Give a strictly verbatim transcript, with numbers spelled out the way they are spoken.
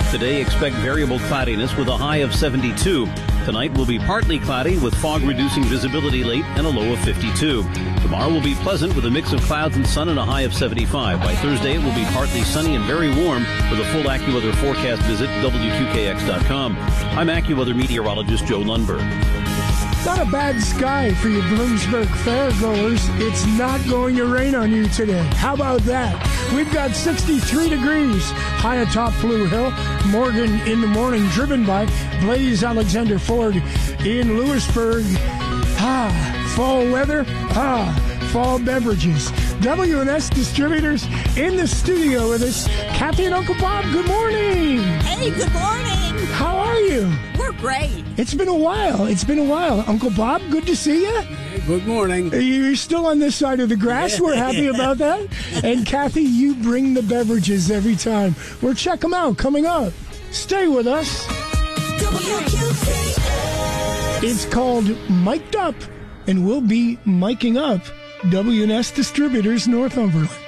Today, expect variable cloudiness with a high of seventy-two. Tonight will be partly cloudy with fog reducing visibility late and a low of fifty-two. Tomorrow will be pleasant with a mix of clouds and sun and a high of seventy-five. By Thursday, it will be partly sunny and very warm. For the full AccuWeather forecast, visit W Q K X dot com. I'm AccuWeather meteorologist Joe Lundberg. Not a bad sky for you Bloomsburg fairgoers. It's not going to rain on you today. How about that? We've got sixty-three degrees high atop Blue Hill. Morgan in the morning, driven by Blaze Alexander Ford in Lewisburg. Ah, fall weather. Ah, fall beverages. W and S Distributors in the studio with us. Kathy and Uncle Bob, good morning. Hey, good morning. How are you? We're great. It's been a while. It's been a while. Uncle Bob, good to see you. Good morning. You're still on this side of the grass. We're happy about that. And Kathy, you bring the beverages every time. We'll check them out coming up. Stay with us. W Q K. It's called Mic'd Up, and we'll be miking up W and S Distributors Northumberland.